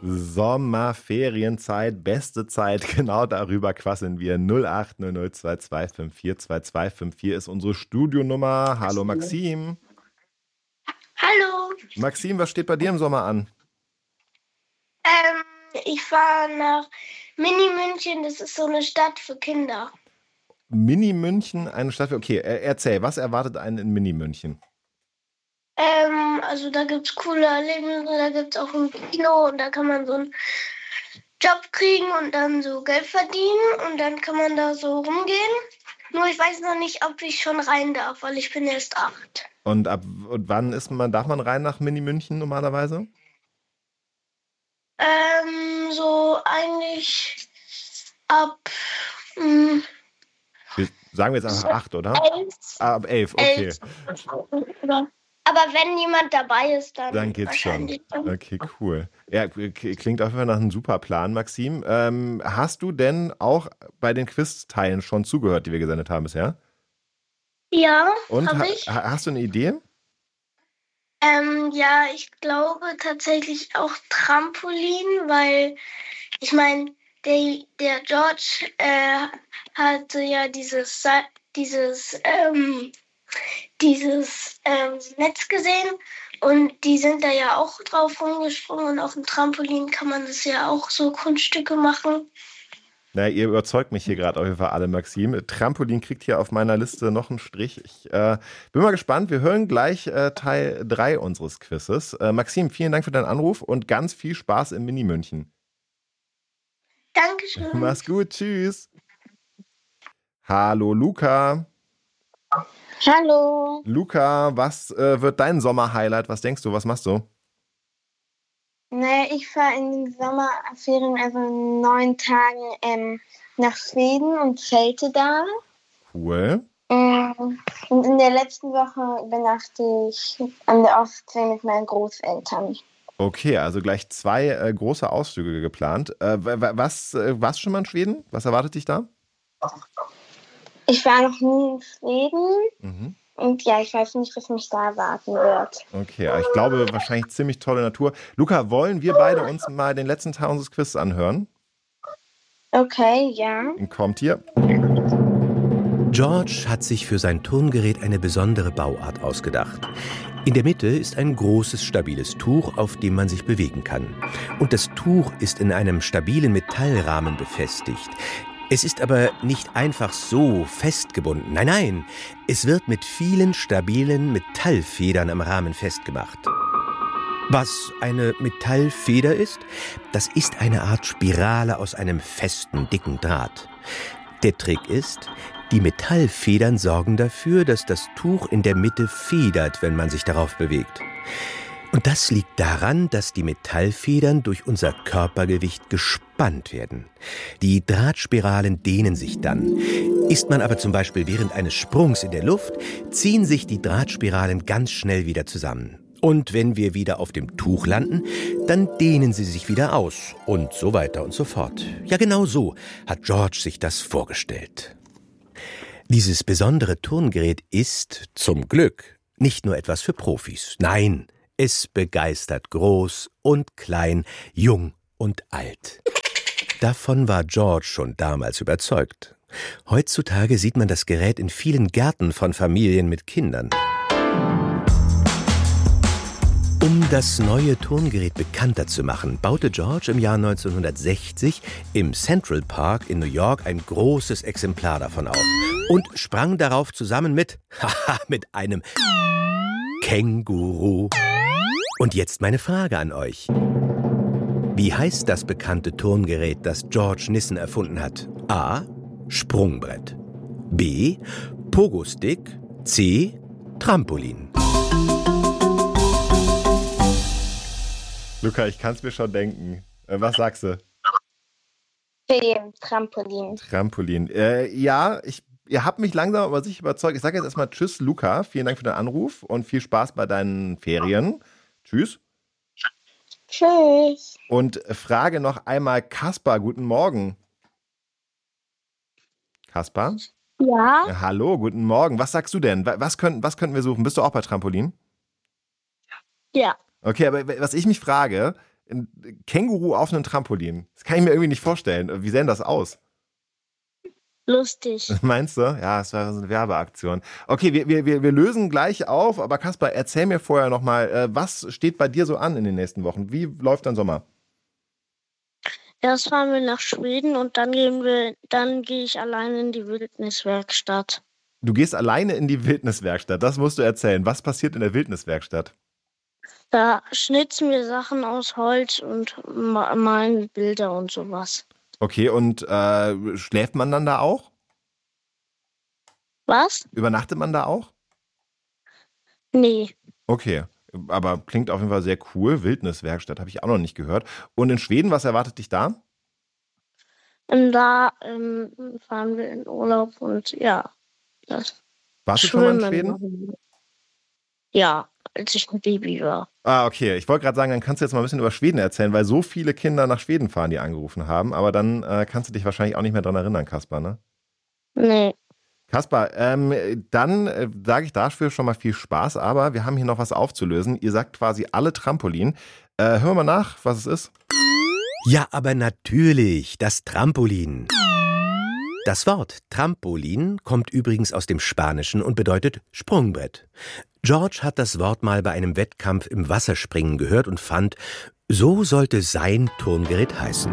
Sommerferienzeit, beste Zeit, genau darüber quasseln wir. 080022542254 ist unsere Studionummer. Hallo Maxim. Hallo. Maxim, was steht bei dir im Sommer an? Ich fahre nach Mini-München, das ist so eine Stadt für Kinder. Mini-München, eine Stadt. Okay, erzähl, was erwartet einen in Mini-München? Also da gibt es coole Erlebnisse, da gibt es auch ein Kino und da kann man so einen Job kriegen und dann so Geld verdienen und dann kann man da so rumgehen. Nur ich weiß noch nicht, ob ich schon rein darf, weil ich bin erst 8. Und wann darf man rein nach Mini-München normalerweise? So eigentlich ab Sagen wir jetzt einfach 8, oder? 11. Ab 11, okay. 11. Aber wenn jemand dabei ist, Dann geht's schon. wahrscheinlich. Okay, cool. Ja, klingt auf jeden Fall nach einem super Plan, Maxim. Hast du denn auch bei den Quiz-Teilen schon zugehört, die wir gesendet haben bisher? Ja, Und habe ich. hast du eine Idee? Ja, ich glaube tatsächlich auch Trampolin, weil ich meine, der George hatte ja dieses Netz gesehen und die sind da ja auch drauf rumgesprungen und auf dem Trampolin kann man das ja auch so Kunststücke machen. Na, ihr überzeugt mich hier gerade auf jeden Fall alle, Maxim. Trampolin kriegt hier auf meiner Liste noch einen Strich. Ich bin mal gespannt. Wir hören gleich Teil 3 unseres Quizzes. Maxim, vielen Dank für deinen Anruf und ganz viel Spaß im Mini-München. Dankeschön. Mach's gut, tschüss. Hallo, Luca. Hallo. Luca, was wird dein Sommer-Highlight? Was denkst du, was machst du? Nee, ich fahre in den Sommerferien, also in 9 Tagen nach Schweden und zelte da. Cool. Und in der letzten Woche übernachte ich an der Ostsee mit meinen Großeltern. Okay, also gleich 2 große Ausflüge geplant. Warst du schon mal in Schweden? Was erwartet dich da? Ich war noch nie in Schweden. Mhm. Und ja, ich weiß nicht, was mich da erwarten wird. Okay, ich glaube wahrscheinlich ziemlich tolle Natur. Luca, wollen wir beide uns mal den letzten Teil unseres Quizzes anhören? Okay, ja. Kommt hier. George hat sich für sein Turngerät eine besondere Bauart ausgedacht. In der Mitte ist ein großes, stabiles Tuch, auf dem man sich bewegen kann. Und das Tuch ist in einem stabilen Metallrahmen befestigt. Es ist aber nicht einfach so festgebunden. Nein, nein, es wird mit vielen stabilen Metallfedern am Rahmen festgemacht. Was eine Metallfeder ist? Das ist eine Art Spirale aus einem festen, dicken Draht. Der Trick ist, die Metallfedern sorgen dafür, dass das Tuch in der Mitte federt, wenn man sich darauf bewegt. Und das liegt daran, dass die Metallfedern durch unser Körpergewicht gespannt werden. Die Drahtspiralen dehnen sich dann. Ist man aber zum Beispiel während eines Sprungs in der Luft, ziehen sich die Drahtspiralen ganz schnell wieder zusammen. Und wenn wir wieder auf dem Tuch landen, dann dehnen sie sich wieder aus und so weiter und so fort. Ja, genau so hat George sich das vorgestellt. Dieses besondere Turngerät ist, zum Glück, nicht nur etwas für Profis. Nein, es begeistert groß und klein, jung und alt. Davon war George schon damals überzeugt. Heutzutage sieht man das Gerät in vielen Gärten von Familien mit Kindern. Um das neue Turngerät bekannter zu machen, baute George im Jahr 1960 im Central Park in New York ein großes Exemplar davon auf und sprang darauf zusammen mit einem Känguru. Und jetzt meine Frage an euch. Wie heißt das bekannte Turngerät, das George Nissen erfunden hat? A. Sprungbrett. B. Pogo-Stick. C. Trampolin. Luca, ich kann es mir schon denken. Was sagst du? C. Trampolin. Trampolin. Ja, ihr habt mich langsam aber sicher überzeugt. Ich sage jetzt erstmal Tschüss, Luca. Vielen Dank für deinen Anruf und viel Spaß bei deinen Ferien. Tschüss. Tschüss. Und frage noch einmal Kaspar, guten Morgen. Kaspar? Ja. Ja, hallo, guten Morgen. Was sagst du denn? Was könnten wir suchen? Bist du auch bei Trampolin? Ja. Okay, aber was ich mich frage, Ein Känguru auf einem Trampolin. Das kann ich mir irgendwie nicht vorstellen. Wie sähe denn das aus? Lustig. Meinst du? Ja, es war so eine Werbeaktion. Okay, wir lösen gleich auf, aber Kaspar, erzähl mir vorher nochmal, was steht bei dir so an in den nächsten Wochen? Wie läuft dein Sommer? Erst fahren wir nach Schweden und dann gehe ich alleine in die Wildniswerkstatt. Du gehst alleine in die Wildniswerkstatt, das musst du erzählen. Was passiert in der Wildniswerkstatt? Da schnitzen wir Sachen aus Holz und malen Bilder und sowas. Okay, und schläft man dann da auch? Was? Übernachtet man da auch? Nee. Okay, aber klingt auf jeden Fall sehr cool. Wildniswerkstatt habe ich auch noch nicht gehört. Und in Schweden, was erwartet dich da? Und da fahren wir in Urlaub und ja, das Warst du schon mal in Schwimmen Schweden? machen wir. Ja, als ich ein Baby war. Ah, okay. Ich wollte gerade sagen, dann kannst du jetzt mal ein bisschen über Schweden erzählen, weil so viele Kinder nach Schweden fahren, die angerufen haben. Aber dann kannst du dich wahrscheinlich auch nicht mehr dran erinnern, Kaspar, ne? Nee. Kaspar, dann sage ich dafür schon mal viel Spaß, aber wir haben hier noch was aufzulösen. Ihr sagt quasi alle Trampolin. Hören wir mal nach, was es ist. Ja, aber natürlich, das Trampolin. Das Wort Trampolin kommt übrigens aus dem Spanischen und bedeutet Sprungbrett. George hat das Wort mal bei einem Wettkampf im Wasserspringen gehört und fand, so sollte sein Turngerät heißen.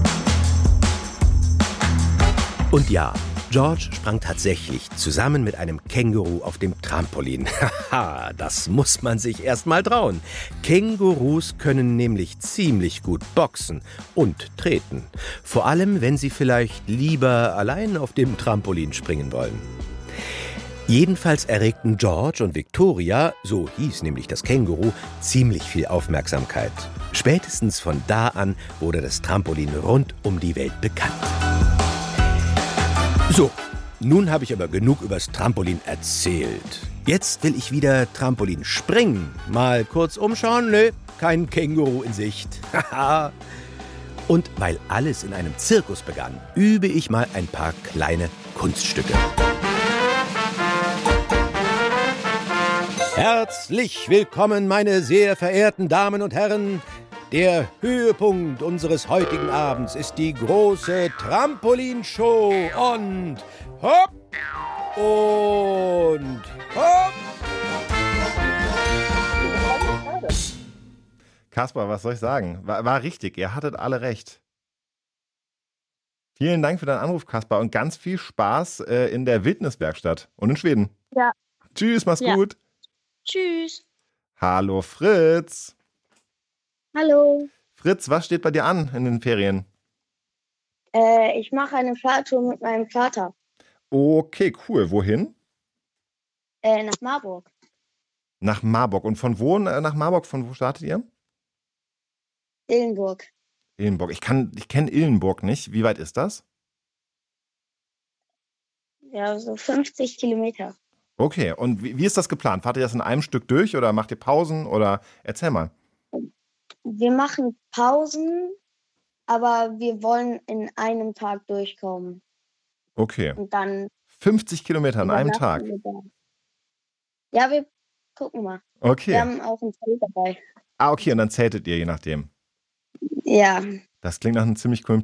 Und ja, George sprang tatsächlich zusammen mit einem Känguru auf dem Trampolin. Haha, das muss man sich erst mal trauen. Kängurus können nämlich ziemlich gut boxen und treten. Vor allem, wenn sie vielleicht lieber allein auf dem Trampolin springen wollen. Jedenfalls erregten George und Victoria, so hieß nämlich das Känguru, ziemlich viel Aufmerksamkeit. Spätestens von da an wurde das Trampolin rund um die Welt bekannt. So, nun habe ich aber genug übers Trampolin erzählt. Jetzt will ich wieder Trampolin springen. Mal kurz umschauen, nö, kein Känguru in Sicht. Haha. Und weil alles in einem Zirkus begann, übe ich mal ein paar kleine Kunststücke. Herzlich willkommen, meine sehr verehrten Damen und Herren. Der Höhepunkt unseres heutigen Abends ist die große Trampolinshow und hopp und hopp. Kaspar, was soll ich sagen? War richtig, ihr hattet alle recht. Vielen Dank für deinen Anruf, Kaspar, und ganz viel Spaß in der Wildniswerkstatt und in Schweden. Ja. Tschüss, mach's gut. Tschüss. Hallo Fritz. Hallo. Fritz, was steht bei dir an in den Ferien? Ich mache eine Fahrradtour mit meinem Vater Okay, cool. Wohin? nach Marburg. Nach Marburg. Und von wo nach Marburg? Von wo startet ihr? Dillenburg. Illenburg. Ich kenne Illenburg nicht. Wie weit ist das? Ja, so 50 Kilometer. Okay, und wie ist das geplant? Fahrt ihr das in einem Stück durch oder macht ihr Pausen oder erzähl mal. Wir machen Pausen, aber wir wollen in einem Tag durchkommen. Okay. Und dann 50 Kilometer an einem Tag. übernachten wir da. Ja, wir gucken mal. Wir Okay. haben auch ein Zelt dabei. Ah, okay, und dann zeltet ihr je nachdem. Ja. Das klingt nach einem ziemlich coolen